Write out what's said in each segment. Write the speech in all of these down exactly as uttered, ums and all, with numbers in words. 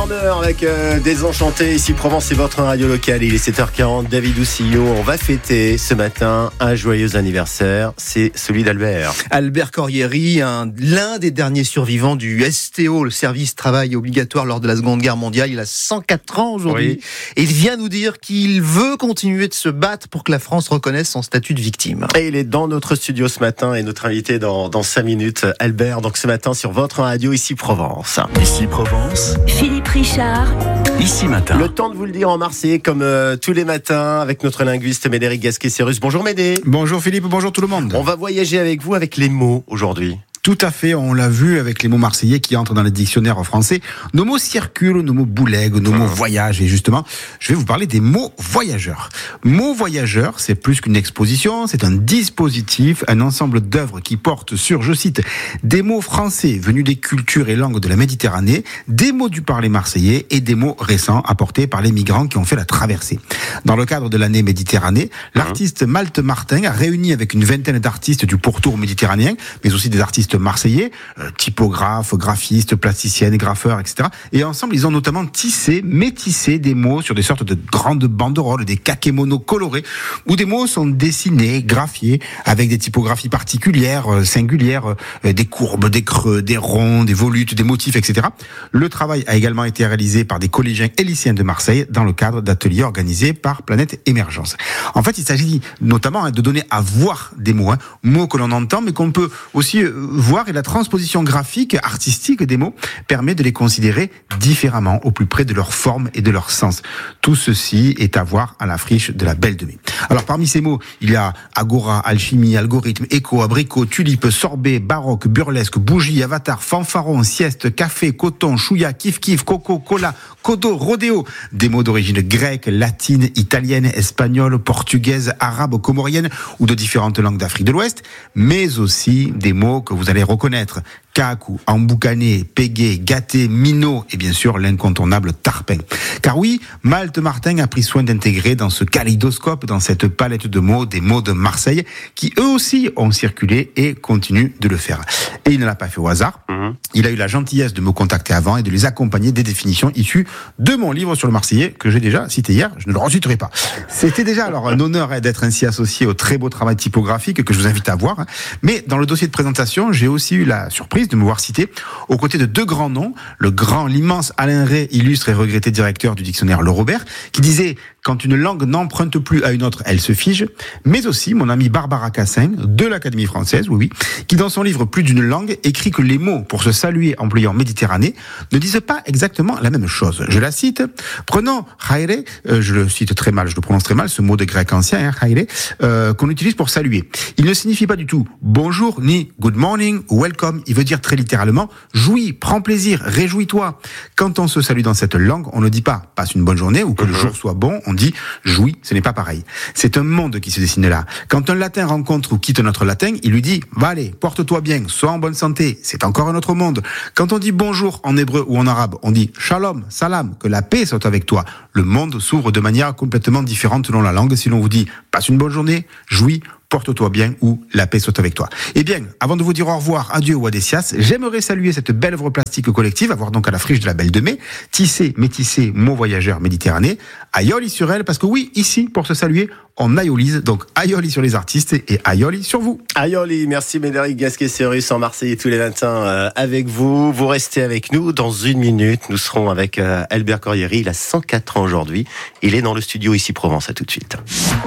Warner avec euh, Désenchanté. Ici Provence, c'est votre radio locale. Il est sept heures quarante. David Doucillot, on va fêter ce matin un joyeux anniversaire. C'est celui d'Albert. Albert Corrieri, un, l'un des derniers survivants du S T O, le service travail obligatoire lors de la Seconde Guerre mondiale. Il a cent quatre ans aujourd'hui. Oui. Et il vient nous dire qu'il veut continuer de se battre pour que la France reconnaisse son statut de victime. Et il est dans notre studio ce matin et notre invité dans, dans cinq minutes, Albert. Donc ce matin sur votre radio, ici Provence. Ici Provence. Philippe Richard. Ici matin. Le temps de vous le dire en marseillais comme euh, tous les matins avec notre linguiste Médéric Gasquet-Cérus. Bonjour Médé. Bonjour Philippe, bonjour tout le monde. On va voyager avec vous avec les mots aujourd'hui. Tout à fait, on l'a vu avec les mots marseillais qui entrent dans les dictionnaires français. Nos mots circulent, nos mots bouleguent, nos mots voyagent. Et justement, je vais vous parler des mots voyageurs. Mots voyageurs, c'est plus qu'une exposition, c'est un dispositif, un ensemble d'œuvres qui portent sur, je cite, des mots français venus des cultures et langues de la Méditerranée, des mots du parler marseillais et des mots récents apportés par les migrants qui ont fait la traversée. Dans le cadre de l'année Méditerranée, l'artiste Malte Martin a réuni avec une vingtaine d'artistes du pourtour méditerranéen, mais aussi des artistes marseillais, euh, typographes, graphistes, plasticiennes, graffeurs, et cetera. Et ensemble, ils ont notamment tissé, métissé des mots sur des sortes de grandes banderoles, des kakémonos colorés, où des mots sont dessinés, graphiés, avec des typographies particulières, euh, singulières, euh, des courbes, des creux, des ronds, des volutes, des motifs, et cetera. Le travail a également été réalisé par des collégiens et lycéens de Marseille dans le cadre d'ateliers organisés par Planète Émergence. En fait, il s'agit notamment hein, de donner à voir des mots, hein, mots que l'on entend, mais qu'on peut aussi euh, voir, et la transposition graphique, artistique des mots permet de les considérer différemment, au plus près de leur forme et de leur sens. Tout ceci est à voir à la friche de la Belle de Mai. Alors parmi ces mots, il y a agora, alchimie, algorithme, écho, abricot, tulipe, sorbet, baroque, burlesque, bougie, avatar, fanfaron, sieste, café, coton, chouïa, kiff-kiff, coco, cola, codo, rodéo. Des mots d'origine grecque, latine, italienne, espagnole, portugaise, arabe, comorienne ou de différentes langues d'Afrique de l'Ouest, mais aussi des mots que vous allez reconnaître. Kakou, emboucané, pégué, gâté, minot et bien sûr l'incontournable tarpin. Car oui, Malte Martin a pris soin d'intégrer dans ce kaléidoscope, dans cette palette de mots, des mots de Marseille qui eux aussi ont circulé et continuent de le faire. Et il ne l'a pas fait au hasard. Mmh. Il a eu la gentillesse de me contacter avant et de les accompagner des définitions issues de mon livre sur le Marseillais que j'ai déjà cité hier. Je ne le reciterai pas. C'était déjà alors un honneur d'être ainsi associé au très beau travail typographique que je vous invite à voir. Mais dans le dossier de présentation, j'ai aussi eu la surprise de me voir citer, aux côtés de deux grands noms, le grand, l'immense Alain Ray, illustre et regretté directeur du dictionnaire Le Robert, qui disait « Quand une langue n'emprunte plus à une autre, elle se fige », mais aussi mon amie Barbara Cassin, de l'Académie française, oui, oui, qui dans son livre Plus d'une langue, écrit que les mots pour se saluer employant Méditerranée ne disent pas exactement la même chose. Je la cite, prenons « Haire », euh, je le cite très mal, je le prononce très mal, ce mot de grec ancien, hein, « Haire euh, », qu'on utilise pour saluer. Il ne signifie pas du tout « bonjour » ni « good morning » ou « welcome », il veut dire très littéralement, jouis, prends plaisir, réjouis-toi. Quand on se salue dans cette langue, on ne dit pas passe une bonne journée ou que le jour soit bon, on dit jouis, ce n'est pas pareil. C'est un monde qui se dessine là. Quand un latin rencontre ou quitte notre latin, il lui dit va aller, porte-toi bien, sois en bonne santé, c'est encore un autre monde. Quand on dit bonjour en hébreu ou en arabe, on dit shalom, salam, que la paix soit avec toi. Le monde s'ouvre de manière complètement différente selon la langue. Si l'on vous dit passe une bonne journée, jouis, porte-toi bien ou la paix soit avec toi. Eh bien, avant de vous dire au revoir, adieu ou adessias, j'aimerais saluer cette belle œuvre plastique collective, à voir donc à la friche de la Belle de Mai, tissé, métissé, mots voyageurs Méditerranée, aïoli sur elle, parce que oui, ici, pour se saluer, on aïolise, donc aïoli sur les artistes et aïoli sur vous. Aïoli, merci Médéric Gasquet-Cérus en Marseille tous les matins euh, avec vous. Vous restez avec nous dans une minute. Nous serons avec euh, Albert Corrieri, il a cent quatre ans aujourd'hui. Il est dans le studio ici Provence, à tout de suite.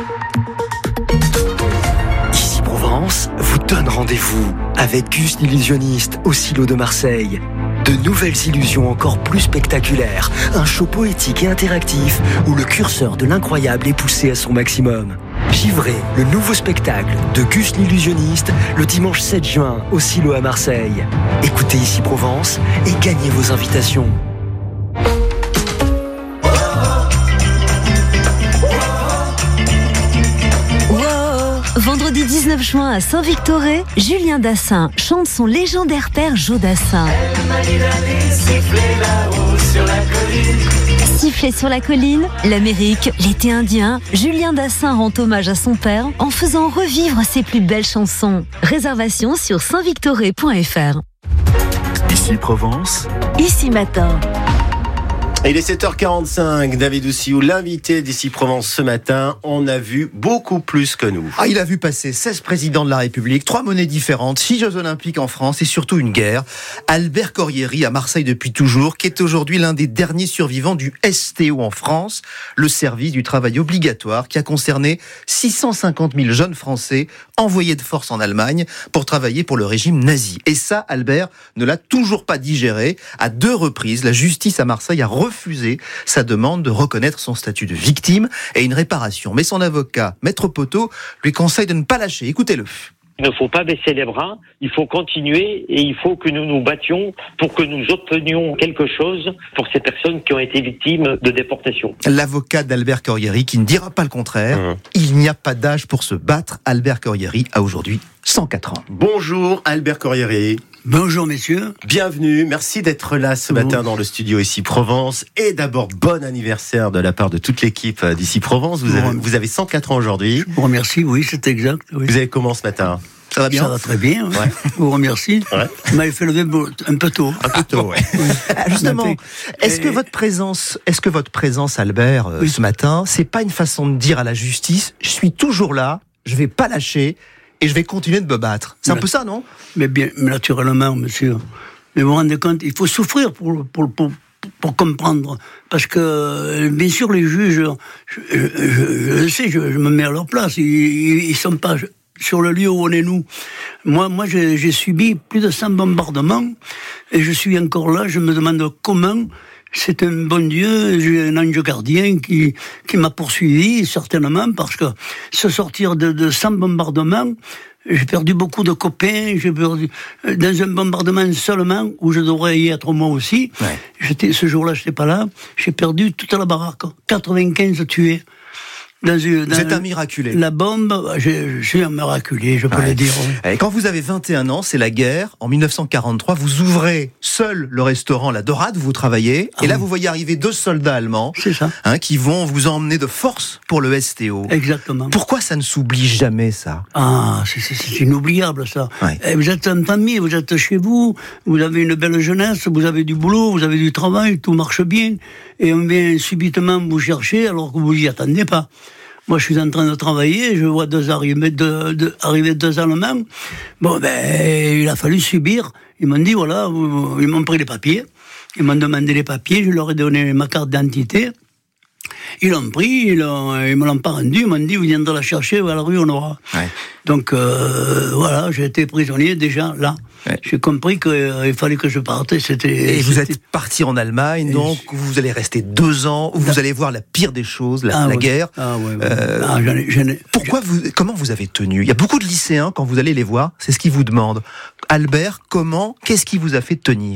Provence vous donne rendez-vous avec Gus l'illusionniste au Silo de Marseille. De nouvelles illusions encore plus spectaculaires, un show poétique et interactif où le curseur de l'incroyable est poussé à son maximum. Givré, le nouveau spectacle de Gus l'illusionniste, le dimanche sept juin au Silo à Marseille. Écoutez ici Provence et gagnez vos invitations. Vendredi dix-neuf juin à Saint-Victoré, Julien Dassin chante son légendaire père Joe Dassin. Elle m'a dit d'aller siffler là-haut sur la colline. Siffler sur la colline, l'Amérique, l'été indien, Julien Dassin rend hommage à son père en faisant revivre ses plus belles chansons. Réservation sur saint victoré point f r. Ici Provence. Ici matin. Il est sept heures quarante-cinq, David Douciou, l'invité d'Ici Provence ce matin. On a vu beaucoup plus que nous. Ah, il a vu passer seize présidents de la République, trois monnaies différentes, six Jeux Olympiques en France et surtout une guerre. Albert Corrieri, à Marseille depuis toujours, qui est aujourd'hui l'un des derniers survivants du S T O en France, le service du travail obligatoire qui a concerné six cent cinquante mille jeunes Français envoyés de force en Allemagne pour travailler pour le régime nazi. Et ça, Albert ne l'a toujours pas digéré. À deux reprises, la justice à Marseille a refusé sa demande de reconnaître son statut de victime et une réparation. Mais son avocat, Maître Poteau, lui conseille de ne pas lâcher. Écoutez-le. Il ne faut pas baisser les bras, il faut continuer et il faut que nous nous battions pour que nous obtenions quelque chose pour ces personnes qui ont été victimes de déportation. L'avocat d'Albert Corrieri qui ne dira pas le contraire. Mmh. Il n'y a pas d'âge pour se battre. Albert Corrieri a aujourd'hui cent quatre ans. Bonjour Albert Corrieri. Bonjour messieurs. Bienvenue, merci d'être là ce matin dans le studio Ici Provence. Et d'abord, bon anniversaire de la part de toute l'équipe d'Ici Provence. Vous avez, vous avez cent quatre ans aujourd'hui. Je vous remercie, oui, c'est exact. Oui. Vous avez comment ce matin ? Ça va bien ? Ça va très bien, ouais. Ouais. Je vous remercie. Ouais. Vous m'avez fait lever un peu tôt. Un peu tôt, ouais. Justement, est-ce que votre présence, est-ce que votre présence, Albert, euh, oui. ce matin, c'est pas une façon de dire à la justice, je suis toujours là, je vais pas lâcher, et je vais continuer de me battre. C'est mais, un peu ça, non ? Mais bien, naturellement, monsieur. Mais vous vous rendez compte, il faut souffrir pour, pour, pour, pour comprendre. Parce que, bien sûr, les juges, je, je, je, je sais, je, je me mets à leur place. Ils ne sont pas sur le lieu où on est nous. Moi, moi j'ai, j'ai subi plus de cent bombardements. Et je suis encore là. Je me demande comment... C'est un bon Dieu, j'ai un ange gardien qui, qui m'a poursuivi, certainement, parce que se sortir de, de cent bombardements, j'ai perdu beaucoup de copains, j'ai perdu, dans un bombardement seulement, où je devrais y être moi aussi, ouais. j'étais, ce jour-là, je n'étais pas là, j'ai perdu toute la baraque, quatre-vingt-quinze tués. Dans une, dans vous êtes un miraculé. La bombe, je, je suis un miraculé, je peux ouais. le dire. Oui. Et quand vous avez vingt et un ans, c'est la guerre. En dix-neuf cent quarante-trois, vous ouvrez seul le restaurant La Dorade, vous travaillez. Ah et là, oui. vous voyez arriver deux soldats allemands. C'est ça. Hein, qui vont vous emmener de force pour le S T O. Exactement. Pourquoi ça ne s'oublie jamais, ça ? Ah, c'est, c'est, c'est inoubliable, ça. Ouais. Et vous êtes en famille, vous êtes chez vous, vous avez une belle jeunesse, vous avez du boulot, vous avez du travail, tout marche bien. Et on vient subitement vous chercher alors que vous n'y attendez pas. Moi, je suis en train de travailler, je vois deux arriver, deux, deux, arriver deux Allemands. Bon, ben, il a fallu subir. Ils m'ont dit, voilà, ils m'ont pris les papiers. Ils m'ont demandé les papiers, je leur ai donné ma carte d'identité. Ils l'ont pris, ils, l'ont, ils me l'ont pas rendu, ils m'ont dit, vous viendrez la chercher à la rue Honora. Ouais. Donc, euh, voilà, j'ai été prisonnier déjà là. Ouais. J'ai compris qu'il euh, fallait que je parte. C'était, et c'était... vous êtes parti en Allemagne, donc je... vous allez rester deux ans, où vous allez voir la pire des choses, la, ah, la ouais. guerre. Ah, ouais, ouais. Euh, ah, j'en ai, j'en ai... Pourquoi vous, comment vous avez tenu ? Il y a beaucoup de lycéens, quand vous allez les voir, c'est ce qu'ils vous demandent. Albert, comment, qu'est-ce qui vous a fait tenir ?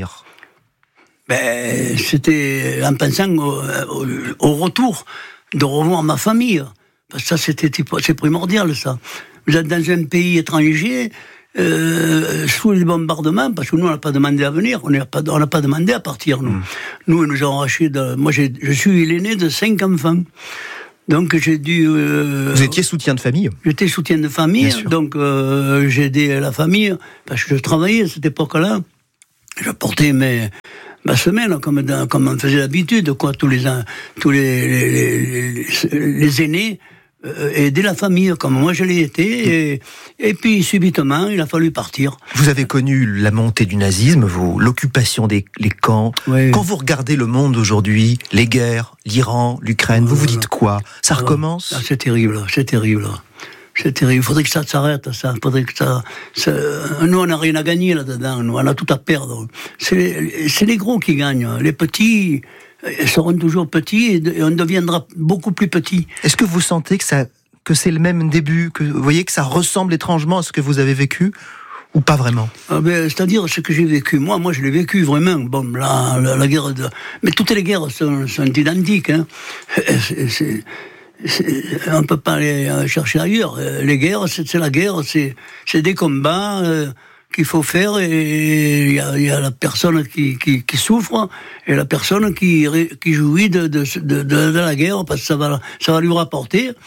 Ben, c'était en pensant au, au, au retour, de revoir ma famille. Parce que ça, c'était, c'est primordial, ça. Vous êtes dans un pays étranger, euh, sous les bombardements, parce que nous, on n'a pas demandé à venir, on n'a pas, on n'a pas demandé à partir, nous. Mmh. Nous, ils nous ont arraché de... Moi, j'ai, je suis l'aîné de cinq enfants. Donc, j'ai dû... Euh, Vous étiez soutien de famille ? J'étais soutien de famille, donc euh, j'ai aidé la famille, parce que je travaillais à cette époque-là. Je portais mes... ma semaine, comme, dans, comme on faisait d'habitude, quoi, tous les, tous les, les, les, les aînés euh, aidaient la famille, comme moi je l'ai été, et, et puis subitement, il a fallu partir. Vous avez connu la montée du nazisme, vous, l'occupation des les camps. Oui. Quand vous regardez le monde aujourd'hui, les guerres, l'Iran, l'Ukraine, vous vous dites quoi ? Ça recommence ? Ah, c'est terrible, c'est terrible. C'est terrible. Il faudrait que ça s'arrête, ça. Faudrait que ça, ça... Nous, on n'a rien à gagner là-dedans. Nous, on a tout à perdre. C'est, c'est les gros qui gagnent. Les petits seront toujours petits et on deviendra beaucoup plus petits. Est-ce que vous sentez que ça, que c'est le même début, que vous voyez que ça ressemble étrangement à ce que vous avez vécu? Ou pas vraiment? Ah ben, c'est-à-dire ce que j'ai vécu. Moi, moi, je l'ai vécu vraiment. Bon, la, la, la guerre de... Mais toutes les guerres sont, sont identiques. Hein. C'est, c'est, c'est, on ne peut pas aller chercher ailleurs. Les guerres, c'est, c'est la guerre, c'est, c'est des combats euh, qu'il faut faire. Et il y a, y a la personne qui, qui, qui souffre et la personne qui, qui jouit de, de, de, de, de la guerre parce que ça va, ça va lui rapporter.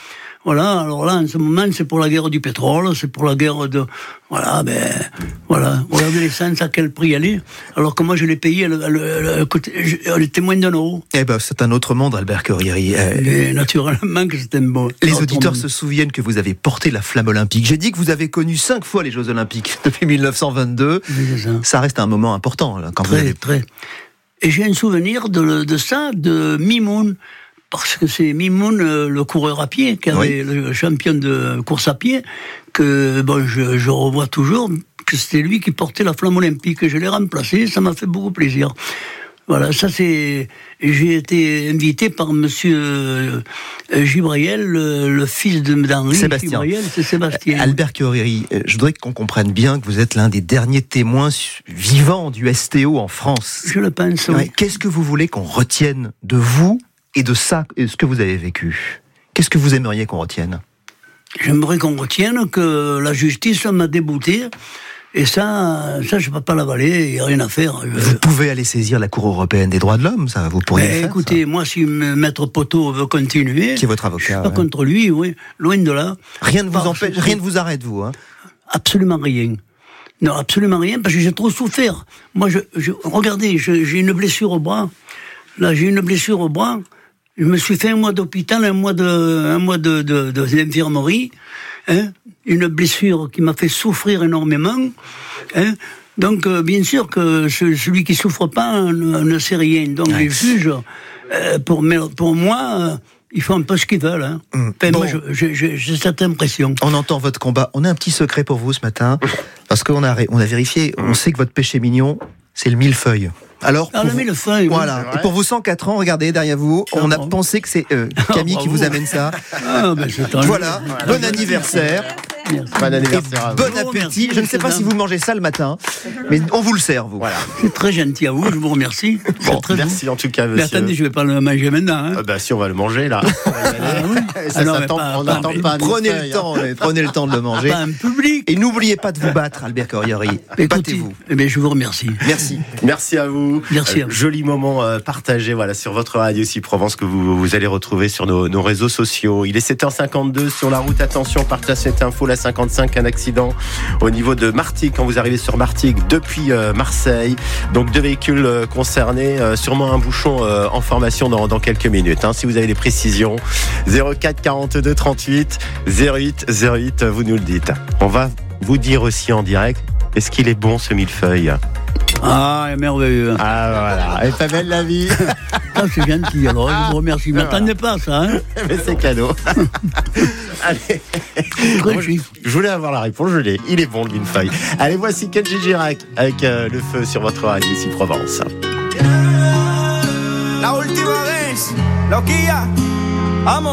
Voilà, alors là, en ce moment, c'est pour la guerre du pétrole, c'est pour la guerre de... Voilà, ben... Voilà, regardez l'essence, à quel prix elle est. Alors que moi, je l'ai payé, le, le, le, côté, je, le témoin d'un euro. Eh ben, c'est un autre monde, Albert Corrieri. Et naturellement que c'est un beau... Les auditeurs se souviennent que vous avez porté la flamme olympique. J'ai dit que vous avez connu cinq fois les Jeux Olympiques depuis mille neuf cent vingt-deux. Oui, ça. ça reste un moment important, là, quand très, vous avez... Très, Et j'ai un souvenir de, de ça, de Mimoun. Parce que c'est Mimoun, le coureur à pied, qui avait oui. le champion de course à pied, que bon, je, je revois toujours, que c'était lui qui portait la flamme olympique. Je l'ai remplacé, ça m'a fait beaucoup plaisir. Voilà, ça c'est... J'ai été invité par monsieur Gibriel, le, le fils de d'Henri Sébastien. Gibriel, c'est Sébastien. Albert Corrieri, je voudrais qu'on comprenne bien que vous êtes l'un des derniers témoins vivants du S T O en France. Je le pense, oui. Ouais. Qu'est-ce que vous voulez qu'on retienne de vous et de ça, et ce que vous avez vécu? Qu'est-ce que vous aimeriez qu'on retienne? J'aimerais qu'on retienne que la justice m'a débouté, et ça, ça je ne peux pas l'avaler, il n'y a rien à faire. Je... Vous pouvez aller saisir la Cour européenne des droits de l'homme, ça, vous pourriez Mais le faire. Écoutez, ça. moi, si Maître Poteau veut continuer... Qui est votre avocat? Je ne suis pas ouais. contre lui, oui, loin de là. Rien ne vous empêche, rien ne vous arrête, vous, hein? Absolument rien. Non, absolument rien, parce que j'ai trop souffert. Moi, je, je, regardez, je, j'ai une blessure au bras. Là, j'ai une blessure au bras. Je me suis fait un mois d'hôpital, un mois de, un mois de, de, de, d'infirmerie, hein, une blessure qui m'a fait souffrir énormément, hein. Donc, euh, bien sûr que ce, celui qui souffre pas ne, ne sait rien. Donc, ouais. les juges, euh, pour, pour moi, euh, ils font un peu ce qu'ils veulent, hein. Mmh. Enfin, bon. Moi, je, je, je, j'ai cette impression. On entend votre combat. On a un petit secret pour vous ce matin, parce qu'on a, on a vérifié, on sait que votre péché mignon, c'est le millefeuille. Alors, ah, le millefeuille, voilà. Et pour vos cent quatre ans, regardez derrière vous, on a pensé que c'est euh, Camille ah, qui vous amène ça. Ah, ben c'est un... Voilà, voilà, bon anniversaire. Merci. Bon anniversaire à vous. Bon appétit. Merci, je ne sais pas si vous mangez ça le matin, mais on vous le sert, vous. Voilà. C'est très gentil à vous, je vous remercie. Bon, très merci bon. En tout cas, monsieur. Mais attendez, je ne vais pas le manger maintenant. Hein. Ah bah si, on va le manger là. On va y aller. Ah, oui. Ça, ah, non, s'attend, pas, on n'attend pas. Prenez le temps, hein. Prenez le temps de le manger. Pas un public. Et n'oubliez pas de vous battre, Albert Corrieri. Battez-vous. Eh bien, je vous remercie. Merci. Merci à vous. Merci à vous. Euh, joli moment euh, partagé, voilà, sur votre radio aussi Provence que vous, vous allez retrouver sur nos, nos réseaux sociaux. Il est sept heures cinquante-deux sur la route. Attention, partage cette info, la cinquante-cinq, un accident au niveau de Martigues quand vous arrivez sur Martigues depuis euh, Marseille. Donc deux véhicules euh, concernés, euh, sûrement un bouchon euh, en formation dans, dans quelques minutes. Hein. Si vous avez des précisions, zéro quatre quarante-deux trente-huit zéro huit zéro huit, vous nous le dites. On va vous dire aussi en direct, est-ce qu'il est bon ce millefeuille? Ah, merveilleux. Ah, voilà. Elle est pas belle la vie. Ah, c'est gentil, alors je vous remercie. Je ne m'attendais pas à ça. Hein. Mais c'est cadeau. Allez. Moi, je, je voulais avoir la réponse, je l'ai. Il est bon le millefeuille. Allez, voici Kenji Girac avec euh, le feu sur votre radio ici Provence. La última vez, loquilla, amo.